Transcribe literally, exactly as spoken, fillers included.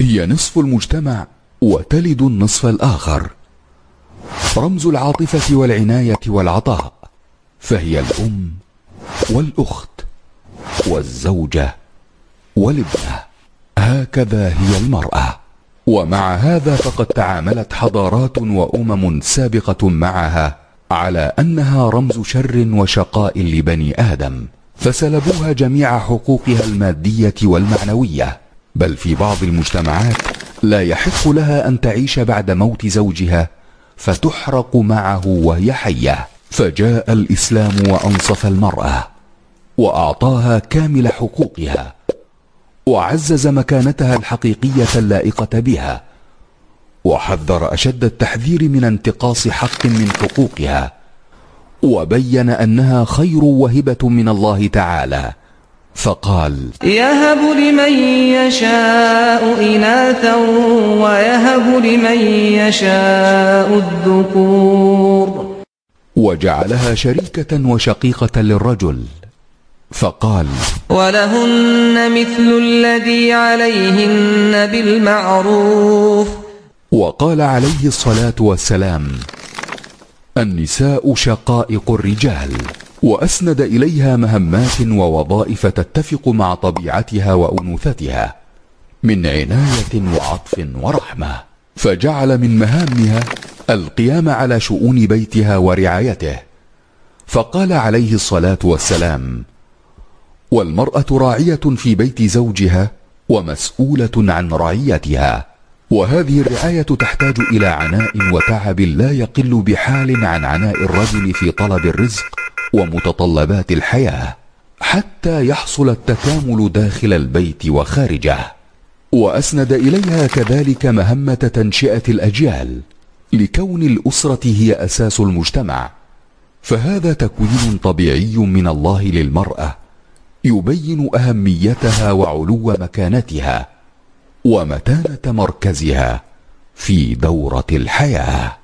هي نصف المجتمع وتلد النصف الآخر، رمز العاطفة والعناية والعطاء، فهي الأم والأخت والزوجة والابنة. هكذا هي المرأة. ومع هذا فقد تعاملت حضارات وأمم سابقة معها على أنها رمز شر وشقاء لبني آدم، فسلبوها جميع حقوقها المادية والمعنوية، بل في بعض المجتمعات لا يحق لها أن تعيش بعد موت زوجها فتحرق معه وهي حية. فجاء الإسلام وأنصف المرأة وأعطاها كامل حقوقها، وعزز مكانتها الحقيقية اللائقة بها، وحذر أشد التحذير من انتقاص حق من حقوقها، وبين أنها خير وهبة من الله تعالى، فقال: يهب لمن يشاء إناثا ويهب لمن يشاء الذكور. وجعلها شريكة وشقيقة للرجل، فقال: ولهن مثل الذي عليهن بالمعروف. وقال عليه الصلاة والسلام: النساء شقائق الرجال، وأسند إليها مهمات ووظائف تتفق مع طبيعتها وأنوثتها من عناية وعطف ورحمة، فجعل من مهامها القيام على شؤون بيتها ورعايته، فقال عليه الصلاة والسلام: والمرأة راعية في بيت زوجها ومسؤولة عن رعيتها. وهذه الرعاية تحتاج إلى عناء وتعب لا يقل بحال عن عناء الرجل في طلب الرزق ومتطلبات الحياة، حتى يحصل التكامل داخل البيت وخارجه. وأسند إليها كذلك مهمة تنشئة الأجيال، لكون الأسرة هي أساس المجتمع، فهذا تكوين طبيعي من الله للمرأة يبين أهميتها وعلو مكانتها ومتانة مركزها في دورة الحياة.